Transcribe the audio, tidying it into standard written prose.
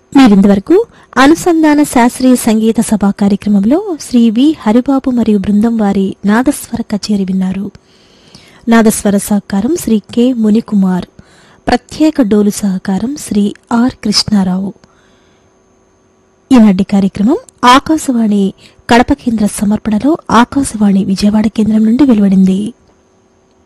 మీరింతవరకు అనుసంధాన శాస్త్రీయ సంగీత సభా కార్యక్రమంలో శ్రీ వి హరిబాబు మరియు బృందం వారి నాదస్వర కచేరి విన్నారు. నాదస్వర సహకారం శ్రీ కె మునికుమార్. ప్రత్యేక డోలు సహకారం శ్రీ ఆర్ కృష్ణారావు. ఈనాటి కార్యక్రమం ఆకాశవాణి కడప కేంద్ర సమర్పణలో ఆకాశవాణి విజయవాడ కేంద్రం నుండి వెలువడింది.